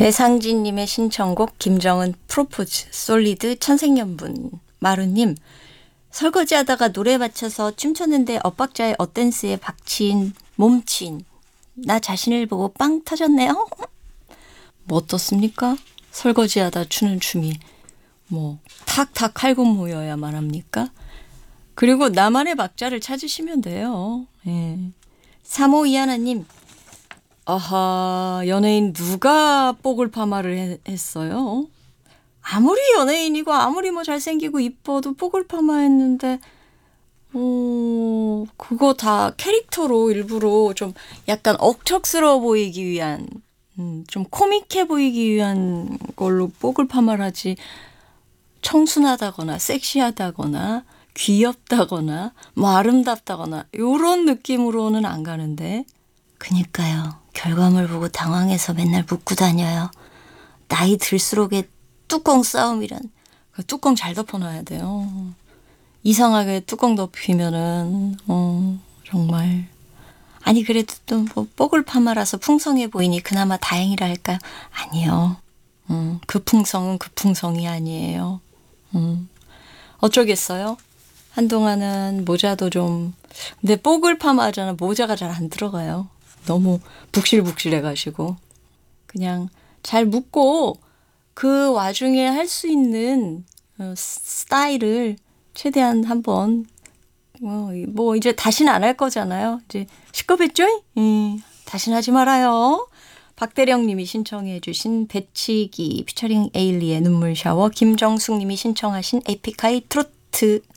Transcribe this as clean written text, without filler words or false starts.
배상진님의 신청곡 김정은 프로포즈 솔리드 천생연분. 마루님, 설거지하다가 노래 맞춰서 춤췄는데 엇박자에 엇댄스에 박치인 몸치인 나 자신을 보고 빵 터졌네요. 뭐 어떻습니까? 설거지하다 추는 춤이 뭐 탁탁 칼군 모여야만 합니까? 그리고 나만의 박자를 찾으시면 돼요. 예. 3호 이하나님, 아하, 연예인 누가 뽀글 파마를 했어요? 아무리 연예인이고 아무리 뭐 잘생기고 이뻐도 뽀글 파마 했는데 그거 다 캐릭터로 일부러 좀 약간 억척스러워 보이기 위한 좀 코믹해 보이기 위한 걸로 뽀글 파마를 하지, 청순하다거나 섹시하다거나 귀엽다거나 뭐 아름답다거나 요런 느낌으로는 안 가는데. 그니까요. 결과물 보고 당황해서 맨날 묻고 다녀요. 나이 들수록의 뚜껑 싸움이란. 그 뚜껑 잘 덮어놔야 돼요. 이상하게 뚜껑 덮이면은 정말. 아니 그래도 또 뭐 뽀글 파마라서 풍성해 보이니 그나마 다행이라 할까요? 아니요. 그 풍성은 그 풍성이 아니에요. 어쩌겠어요? 한동안은 모자도 좀, 근데 뽀글 파마 하잖아. 모자가 잘 안 들어가요. 너무 북실북실해가지고. 그냥 잘 묶고 그 와중에 할 수 있는 스타일을 최대한 한번, 뭐 이제 다시는 안 할 거잖아요. 이제 시겁했죠? 다시는 하지 말아요. 박대령 님이 신청해 주신 배치기 피처링 에일리의 눈물 샤워, 김정숙 님이 신청하신 에픽하이 트로트